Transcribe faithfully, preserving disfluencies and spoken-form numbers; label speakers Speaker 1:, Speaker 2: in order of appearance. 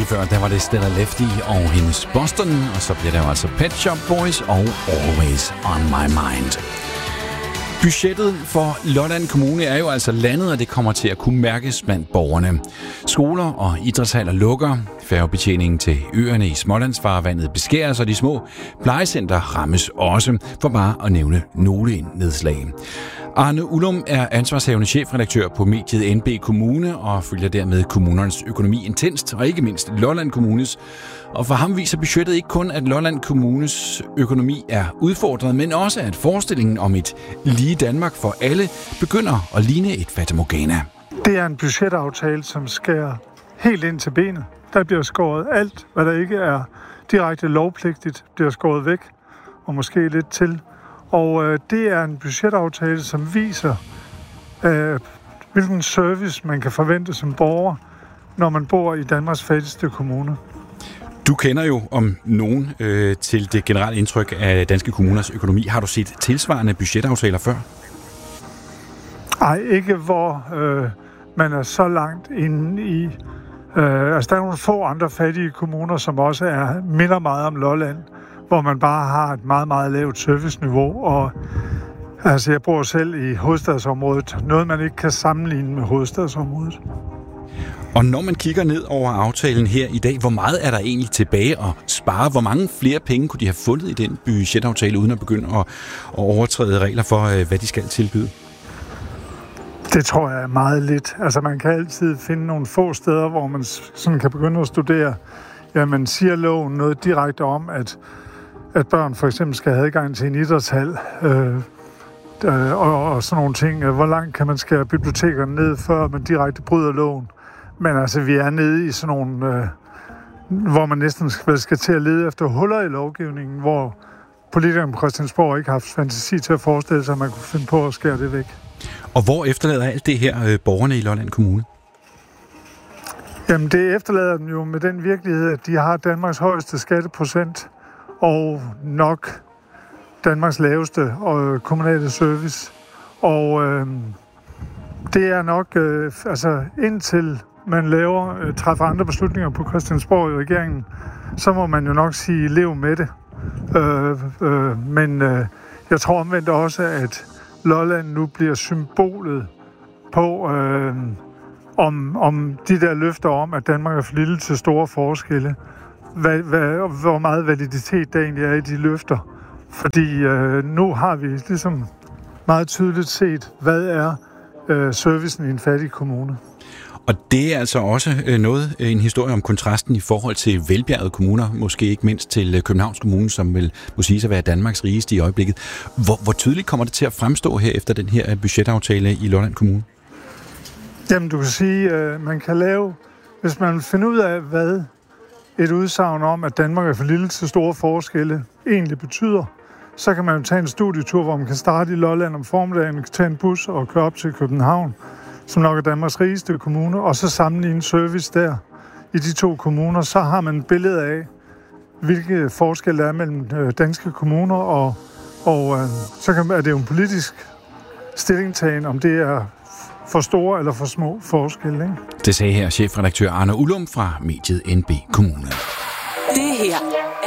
Speaker 1: før, der var det Stella Lefty og hendes Boston, og så bliver der jo altså Pet Shop Boys og Always on My Mind. Budgettet for Lolland Kommune er jo altså landet, og det kommer til at kunne mærkes blandt borgerne. Skoler og idrætshaller lukker, færgebetjeningen til øerne i Smålandsfarvandet beskæres, og de små plejecenter rammes også, for bare at nævne nogle nedslag. Arne Ullum er ansvarshavende chefredaktør på mediet N B Kommune og følger dermed kommunernes økonomi intenst, og ikke mindst Lolland Kommunes. Og for ham viser budgettet ikke kun, at Lolland Kommunes økonomi er udfordret, men også at forestillingen om et lige Danmark for alle begynder at ligne et fatamorgana.
Speaker 2: Det er en budgetaftale, som skærer helt ind til benet. Der bliver skåret alt, hvad der ikke er direkte lovpligtigt, bliver skåret væk, og måske lidt til. Og øh, det er en budgetaftale, som viser, øh, hvilken service man kan forvente som borger, når man bor i Danmarks fattigste kommune.
Speaker 1: Du kender jo om nogen øh, til det generelle indtryk af danske kommuners økonomi. Har du set tilsvarende budgetaftaler før?
Speaker 2: Nej, ikke hvor øh, man er så langt inde i... Øh, altså, der er nogle få andre fattige kommuner, som også er minder meget om Lolland, hvor man bare har et meget, meget lavt serviceniveau. Og altså, jeg bor selv i hovedstadsområdet. Noget, man ikke kan sammenligne med hovedstadsområdet.
Speaker 1: Og når man kigger ned over aftalen her i dag, hvor meget er der egentlig tilbage at spare? Hvor mange flere penge kunne de have fundet i den budgetaftale, uden at begynde at, at overtræde regler for, hvad de skal tilbyde?
Speaker 2: Det tror jeg er meget lidt. Altså, man kan altid finde nogle få steder, hvor man sådan kan begynde at studere. Ja, man siger loven noget direkte om, at, at børn for eksempel skal have adgang til en idrætshal, øh, øh, og, og sådan nogle ting. Hvor langt kan man skære bibliotekerne ned, før man direkte bryder loven? Men altså, vi er nede i sådan nogle, øh, hvor man næsten skal, skal til at lede efter huller i lovgivningen, hvor politikerne på Christiansborg ikke har haft fantasi til at forestille sig, at man kunne finde på at skære det væk.
Speaker 1: Og hvor efterlader alt det her øh, borgerne i Lolland Kommune?
Speaker 2: Jamen, det efterlader dem jo med den virkelighed, at de har Danmarks højeste skatteprocent og nok Danmarks laveste øh, kommunale service. Og øh, det er nok, øh, altså indtil man laver, øh, træffer andre beslutninger på Christiansborg i regeringen, så må man jo nok sige, lev med det. Øh, øh, men øh, jeg tror omvendt også, at Lolland nu bliver symbolet på, øh, om, om de der løfter om, at Danmark er for lille til store forskelle. Hvad, hvad, hvor meget validitet der egentlig er i de løfter. Fordi øh, nu har vi ligesom meget tydeligt set, hvad er øh, servicen i en fattig kommune.
Speaker 1: Og det er altså også noget, en historie om kontrasten i forhold til velbjergede kommuner, måske ikke mindst til Københavns Kommune, som vil må sige sig være Danmarks rigeste i øjeblikket. Hvor, hvor tydeligt kommer det til at fremstå her efter den her budgetaftale i Lolland Kommune?
Speaker 2: Jamen, du kan sige, at man kan lave, hvis man finder ud af, hvad et udsagn om, at Danmark er for lille til store forskelle, egentlig betyder, så kan man jo tage en studietur, hvor man kan starte i Lolland om formiddagen, man kan tage en bus og køre op til København, som nok er Danmarks rigeste kommune, og så sammenligne service der i de to kommuner, så har man et billede af, hvilke forskelle der er mellem danske kommuner, og, og så kan, er det jo en politisk stillingtagen, om det er for store eller for små forskelle. Ikke?
Speaker 1: Det sagde her chefredaktør Arne Ullum fra mediet N B Kommune.
Speaker 3: Det her